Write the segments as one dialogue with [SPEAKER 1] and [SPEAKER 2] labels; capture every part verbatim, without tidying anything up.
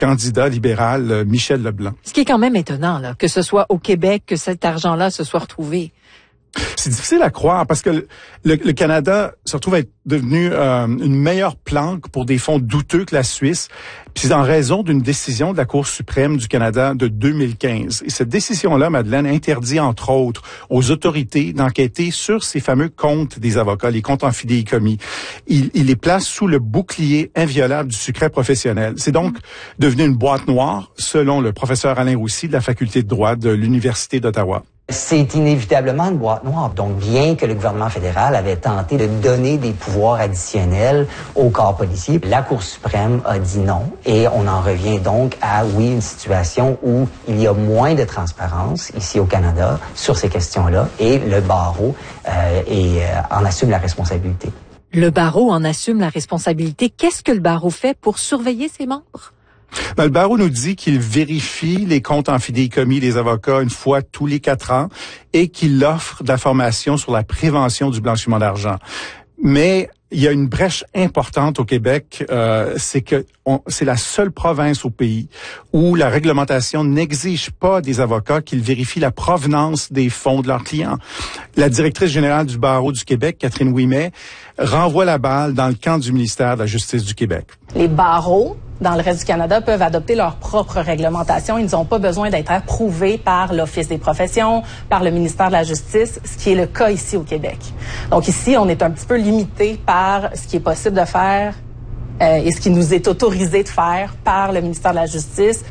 [SPEAKER 1] candidat libéral euh, Michel Leblanc.
[SPEAKER 2] Ce qui est quand même étonnant, là, que ce soit au Québec que cet argent-là se soit retrouvé.
[SPEAKER 1] C'est difficile à croire parce que le, le, le Canada se retrouve à être devenu euh, une meilleure planque pour des fonds douteux que la Suisse. Puis c'est en raison d'une décision de la Cour suprême du Canada de deux mille quinze. Et cette décision-là, Madeleine, interdit entre autres aux autorités d'enquêter sur ces fameux comptes des avocats, les comptes en fidéicommis. Il, il les place sous le bouclier inviolable du secret professionnel. C'est donc devenu une boîte noire, selon le professeur Alain Roussy de la Faculté de droit de l'Université d'Ottawa.
[SPEAKER 3] C'est inévitablement une boîte noire. Donc, bien que le gouvernement fédéral avait tenté de donner des pouvoirs additionnels au corps policier, la Cour suprême a dit non. Et on en revient donc à, oui, une situation où il y a moins de transparence ici au Canada sur ces questions-là et le barreau euh, et, euh, en assume la responsabilité.
[SPEAKER 2] Le barreau en assume la responsabilité. Qu'est-ce que le barreau fait pour surveiller ses membres?
[SPEAKER 1] Ben, le barreau nous dit qu'il vérifie les comptes en fidéicommis des avocats une fois tous les quatre ans et qu'il offre de la formation sur la prévention du blanchiment d'argent. Mais il y a une brèche importante au Québec, euh, c'est que on, c'est la seule province au pays où la réglementation n'exige pas des avocats qu'ils vérifient la provenance des fonds de leurs clients. La directrice générale du barreau du Québec, Catherine Ouimet, renvoie la balle dans le camp du ministère de la Justice du Québec.
[SPEAKER 4] Les barreaux dans le reste du Canada peuvent adopter leur propre réglementation. Ils n'ont pas besoin d'être approuvés par l'Office des professions, par le ministère de la Justice, ce qui est le cas ici au Québec. Donc ici, on est un petit peu limité par ce qui est possible de faire euh, et ce qui nous est autorisé de faire par le ministère de la Justice.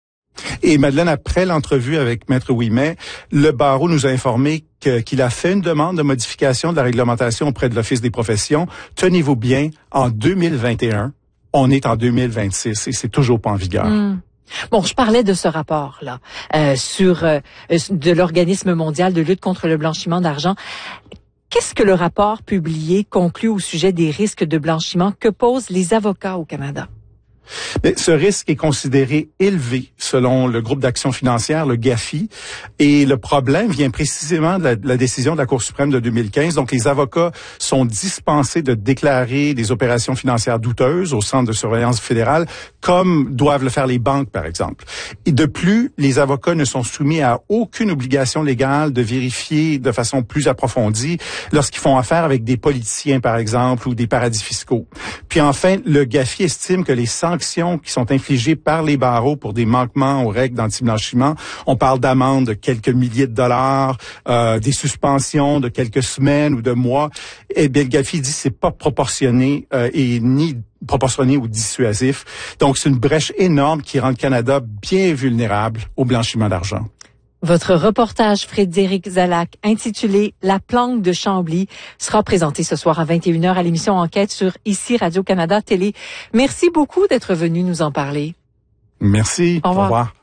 [SPEAKER 1] Et Madeleine, après l'entrevue avec Maître Ouimet, le barreau nous a informé que, qu'il a fait une demande de modification de la réglementation auprès de l'Office des professions. Tenez-vous bien, en deux mille vingt et un. On est en deux mille vingt-six et c'est toujours pas en vigueur.
[SPEAKER 2] Mmh. Bon, je parlais de ce rapport-là euh, sur euh, de l'Organisme mondial de lutte contre le blanchiment d'argent. Qu'est-ce que le rapport publié conclut au sujet des risques de blanchiment que posent les avocats au Canada?
[SPEAKER 1] Mais ce risque est considéré élevé selon le groupe d'action financière, le GAFI, et le problème vient précisément de la, de la décision de la Cour suprême de deux mille quinze. Donc, les avocats sont dispensés de déclarer des opérations financières douteuses au Centre de surveillance fédérale, comme doivent le faire les banques, par exemple. Et de plus, les avocats ne sont soumis à aucune obligation légale de vérifier de façon plus approfondie lorsqu'ils font affaire avec des politiciens, par exemple, ou des paradis fiscaux. Puis enfin, le GAFI estime que les sanctions qui sont infligées par les barreaux pour des manquements aux règles d'anti-blanchiment. On parle d'amendes de quelques milliers de dollars, euh, des suspensions de quelques semaines ou de mois. Et bien, le GAFI dit que c'est pas proportionné euh, et ni proportionné ou dissuasif. Donc, c'est une brèche énorme qui rend le Canada bien vulnérable au blanchiment d'argent.
[SPEAKER 2] Votre reportage, Frédéric Zalac, intitulé « La planque de Chambly » sera présenté ce soir à vingt et une heures à l'émission Enquête sur ici Radio-Canada Télé. Merci beaucoup d'être venu nous en parler.
[SPEAKER 1] Merci.
[SPEAKER 2] Au revoir. Au revoir.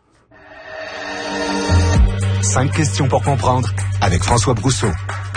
[SPEAKER 5] Cinq questions pour comprendre avec François Brousseau.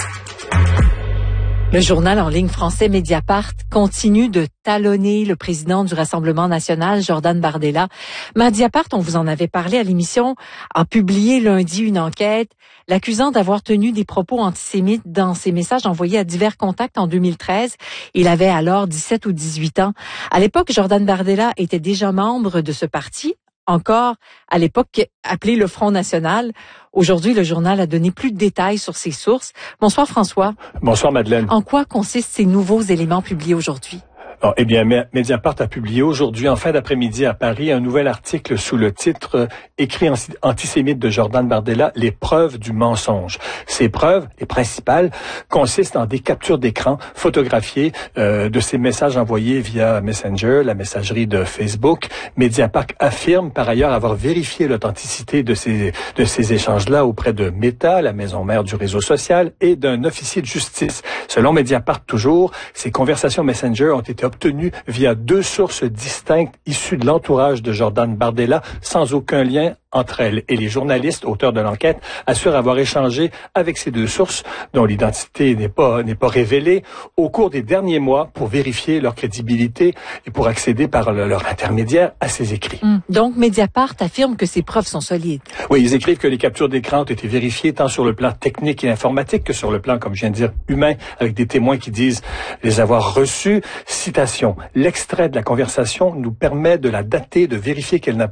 [SPEAKER 2] Le journal en ligne français Mediapart continue de talonner le président du Rassemblement national, Jordan Bardella. Mediapart, on vous en avait parlé à l'émission, a publié lundi une enquête l'accusant d'avoir tenu des propos antisémites dans ses messages envoyés à divers contacts en deux mille treize. Il avait alors dix-sept ou dix-huit ans. À l'époque, Jordan Bardella était déjà membre de ce parti, encore à l'époque appelé le Front national. Aujourd'hui, le journal a donné plus de détails sur ses sources. Bonsoir François.
[SPEAKER 6] Bonsoir Madeleine.
[SPEAKER 2] En quoi consistent ces nouveaux éléments publiés aujourd'hui?
[SPEAKER 6] Oh, eh bien, Mediapart a publié aujourd'hui, en fin d'après-midi à Paris, un nouvel article sous le titre euh, « Écrit antisémite de Jordan Bardella, les preuves du mensonge ». Ces preuves, les principales, consistent en des captures d'écran photographiées euh, de ces messages envoyés via Messenger, la messagerie de Facebook. Mediapart affirme par ailleurs avoir vérifié l'authenticité de ces, de ces échanges-là auprès de Meta, la maison mère du réseau social, et d'un officier de justice. Selon Mediapart toujours, ces conversations Messenger ont été obtenu via deux sources distinctes issues de l'entourage de Jordan Bardella, sans aucun lien entre elles. Et les journalistes, auteurs de l'enquête, assurent avoir échangé avec ces deux sources, dont l'identité n'est pas, n'est pas révélée, au cours des derniers mois pour vérifier leur crédibilité et pour accéder par le, leur intermédiaire à ces écrits.
[SPEAKER 2] Mmh. Donc, Mediapart affirme que ces preuves sont solides.
[SPEAKER 6] Oui, ils écrivent que les captures d'écran ont été vérifiées tant sur le plan technique et informatique que sur le plan, comme je viens de dire, humain, avec des témoins qui disent les avoir reçus. Citation, l'extrait de la conversation nous permet de la dater, de vérifier qu'elle n'a